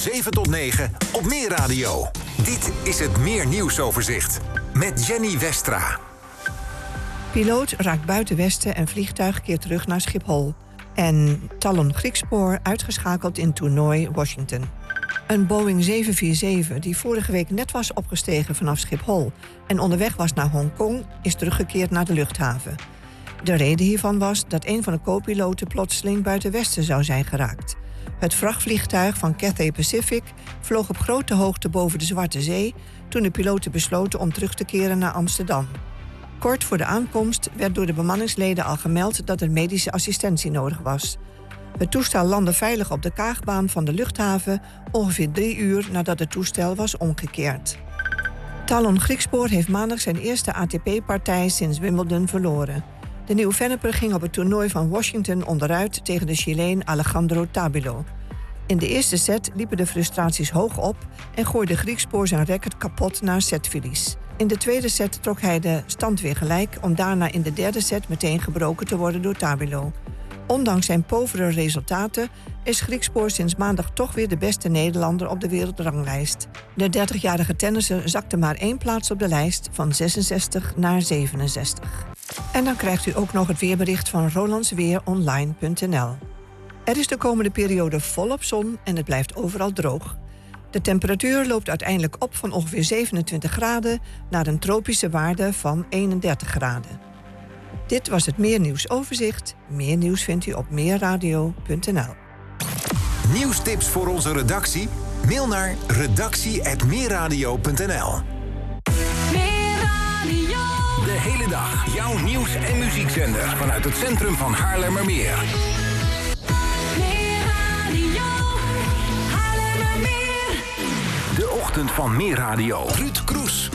7 tot 9 op Meer Radio. Dit is het Meer Nieuwsoverzicht met Jenny Westra. Piloot raakt buiten Westen en vliegtuig keert terug naar Schiphol. En Talon Griekspoor uitgeschakeld in toernooi Washington. Een Boeing 747 die vorige week net was opgestegen vanaf Schiphol en onderweg was naar Hongkong, is teruggekeerd naar de luchthaven. De reden hiervan was dat een van de co-piloten plotseling buiten Westen zou zijn geraakt. Het vrachtvliegtuig van Cathay Pacific vloog op grote hoogte boven de Zwarte Zee toen de piloten besloten om terug te keren naar Amsterdam. Kort voor de aankomst werd door de bemanningsleden al gemeld dat er medische assistentie nodig was. Het toestel landde veilig op de Kaagbaan van de luchthaven ongeveer 3 uur nadat het toestel was omgekeerd. Talon Griekspoor heeft maandag zijn eerste ATP-partij sinds Wimbledon verloren. De nieuw-Venneper ging op het toernooi van Washington onderuit tegen de Chileen Alejandro Tabilo. In de eerste set liepen de frustraties hoog op en gooide Griekspoor zijn racket kapot na setverlies. In de tweede set trok hij de stand weer gelijk om daarna in de derde set meteen gebroken te worden door Tabilo. Ondanks zijn povere resultaten is Griekspoor sinds maandag toch weer de beste Nederlander op de wereldranglijst. De 30-jarige tennisser zakte maar 1 plaats op de lijst van 66 naar 67. En dan krijgt u ook nog het weerbericht van rolandsweeronline.nl. Er is de komende periode volop zon en het blijft overal droog. De temperatuur loopt uiteindelijk op van ongeveer 27 graden naar een tropische waarde van 31 graden. Dit was het Meer Nieuwsoverzicht. Meer nieuws vindt u op meerradio.nl. Nieuwstips voor onze redactie? Mail naar redactie@meerradio.nl. De hele dag jouw nieuws- en muziekzender vanuit het centrum van Haarlemmermeer. De ochtend van Meer Radio. Ruud Kroes.